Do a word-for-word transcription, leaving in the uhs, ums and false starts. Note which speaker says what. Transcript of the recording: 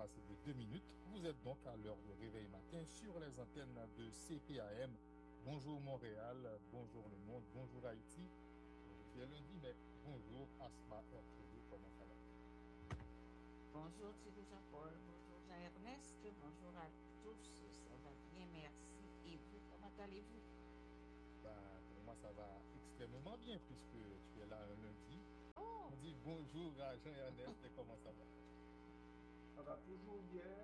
Speaker 1: passé de deux minutes. Vous êtes donc à l'heure de réveil matin sur les antennes de C P A M. Bonjour Montréal, bonjour le monde, bonjour Haïti. Aujourd'hui est lundi, mais bonjour Asma Ertelou, comment ça va?
Speaker 2: Bonjour Thierry Jean-Paul, bonjour Jean-Ernest, bonjour à tous, ça va bien, merci. Et vous, comment allez-vous?
Speaker 1: Bah, pour moi, ça va extrêmement bien puisque tu es là un lundi.
Speaker 2: Oh,
Speaker 1: On dit bonjour à Jean-Ernest et comment ça va?
Speaker 3: Ça va toujours bien.